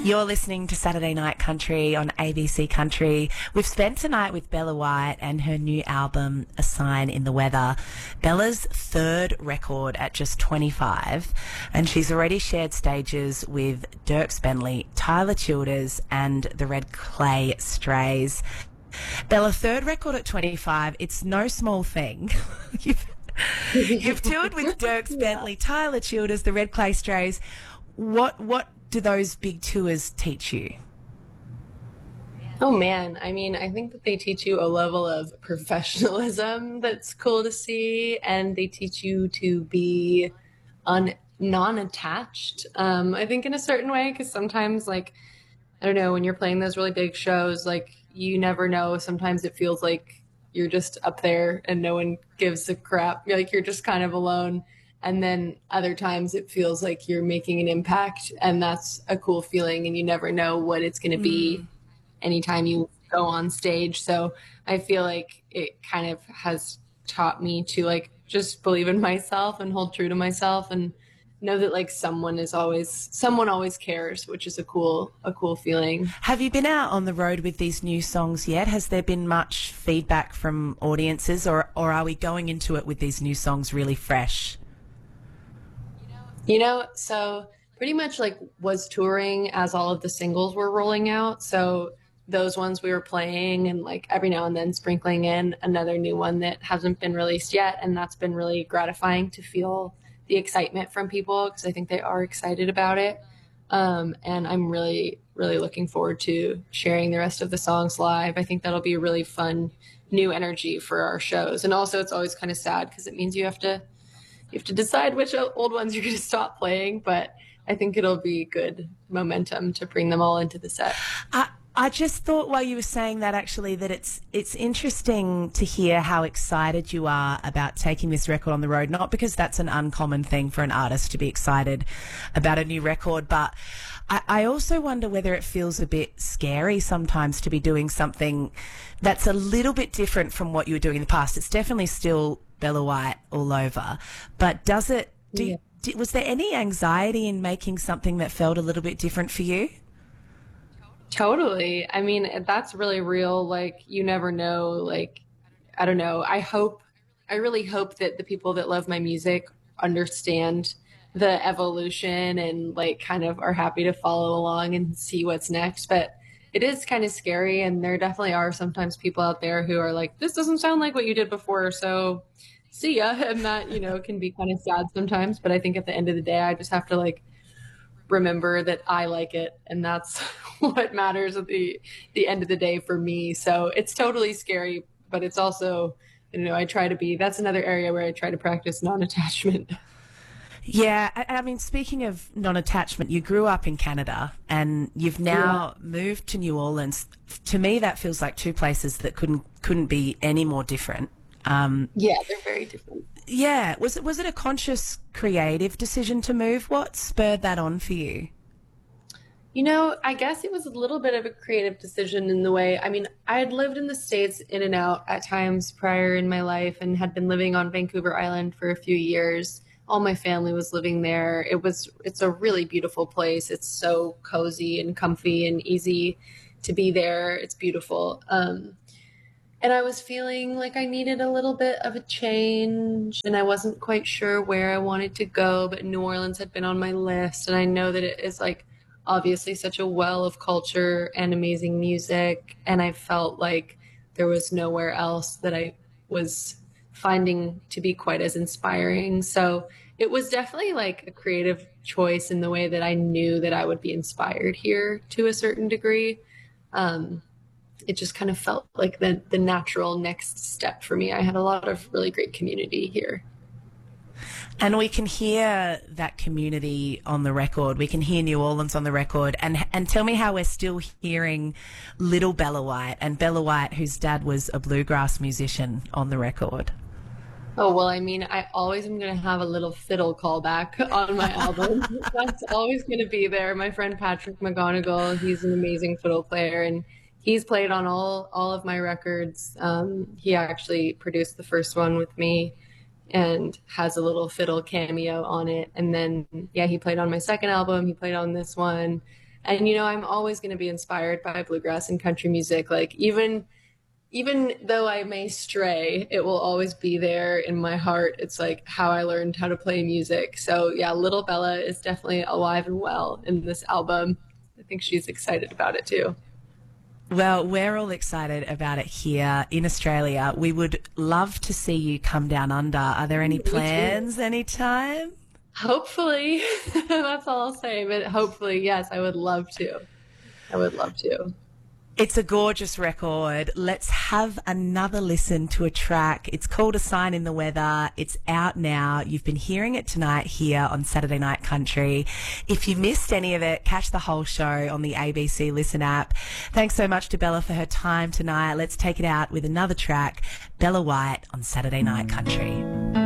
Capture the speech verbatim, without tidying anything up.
You're listening to Saturday Night Country on A B C Country. We've spent tonight with Bella White and her new album, A Sign in the Weather. Bella's third record at just twenty-five, and she's already shared stages with Dierks Bentley, Tyler Childers and the Red Clay Strays. Bella, third record at twenty-five, it's no small thing. you've, you've toured with Dierks yeah. Bentley, Tyler Childers, the Red Clay Strays. What, what do those big tours teach you? Oh man, I mean, I think that they teach you a level of professionalism that's cool to see, and they teach you to be un- non-attached, um, I think in a certain way, because sometimes, like, I don't know, when you're playing those really big shows, like, you never know, sometimes it feels like you're just up there and no one gives a crap, like, you're just kind of alone. And then other times it feels like you're making an impact, and that's a cool feeling, and you never know what it's going to be mm. anytime you go on stage. So I feel like it kind of has taught me to, like, just believe in myself and hold true to myself and know that, like, someone is always, someone always cares, which is a cool, a cool feeling. Have you been out on the road with these new songs yet? Has there been much feedback from audiences, or, or are we going into it with these new songs really fresh? You know, so pretty much like was touring as all of the singles were rolling out. So those ones we were playing, and like every now and then sprinkling in another new one that hasn't been released yet. And that's been really gratifying to feel the excitement from people, because I think they are excited about it. Um, and I'm really, really looking forward to sharing the rest of the songs live. I think that'll be a really fun new energy for our shows. And also it's always kind of sad because it means you have to You have to decide which old ones you're going to stop playing, but I think it'll be good momentum to bring them all into the set. I, I just thought while you were saying that, actually, that it's it's interesting to hear how excited you are about taking this record on the road, not because that's an uncommon thing for an artist to be excited about a new record, but I, I also wonder whether it feels a bit scary sometimes to be doing something that's a little bit different from what you were doing in the past. It's definitely still Bella White all over, but does it, do, yeah. do, was there any anxiety in making something that felt a little bit different for you? Totally. I mean, that's really real. Like, you never know, like, I don't know. I hope, I really hope that the people that love my music understand the evolution and like kind of are happy to follow along and see what's next. But it is kind of scary, and there definitely are sometimes people out there who are like, this doesn't sound like what you did before, so see ya. And that, you know, can be kind of sad sometimes. But I think at the end of the day, I just have to like remember that I like it, and that's what matters at the the end of the day for me. So it's totally scary, but it's also, you know, I try to be, that's another area where I try to practice non-attachment. Yeah, I, I mean, speaking of non-attachment, you grew up in Canada and you've now yeah. moved to New Orleans. To me, that feels like two places that couldn't couldn't be any more different. Um, yeah, they're very different. Yeah, was it was it a conscious, creative decision to move? What spurred that on for you? You know, I guess it was a little bit of a creative decision in the way, I mean, I had lived in the States in and out at times prior in my life and had been living on Vancouver Island for a few years. All my family was living there. It was, it's a really beautiful place. It's so cozy and comfy and easy to be there. It's beautiful. Um, and I was feeling like I needed a little bit of a change, and I wasn't quite sure where I wanted to go, but New Orleans had been on my list. And I know that it is like obviously such a well of culture and amazing music. And I felt like there was nowhere else that I was finding to be quite as inspiring. So it was definitely like a creative choice in the way that I knew that I would be inspired here to a certain degree. Um, it just kind of felt like the, the natural next step for me. I had a lot of really great community here. And we can hear that community on the record. We can hear New Orleans on the record. And and tell me how we're still hearing little Bella White, and Bella White, whose dad was a bluegrass musician, on the record. Oh, well, I mean, I always am going to have a little fiddle callback on my album. That's always going to be there. My friend Patrick McGonigal, he's an amazing fiddle player, and he's played on all, all of my records. Um, he actually produced the first one with me and has a little fiddle cameo on it. And then, yeah, he played on my second album. He played on this one. And, you know, I'm always going to be inspired by bluegrass and country music. Like even, even though I may stray, it will always be there in my heart. It's like how I learned how to play music. So yeah, Little Bella is definitely alive and well in this album. I think she's excited about it too. Well, we're all excited about it here in Australia. We would love to see you come down under. Are there any plans anytime? Hopefully. That's all I'll say. But hopefully, yes, I would love to. I would love to. It's a gorgeous record. Let's have another listen to a track. It's called A Sign in the Weather. It's out now. You've been hearing it tonight here on Saturday Night Country. If you missed any of it, catch the whole show on the A B C Listen app. Thanks so much to Bella for her time tonight. Let's take it out with another track, Bella White on Saturday Night Country.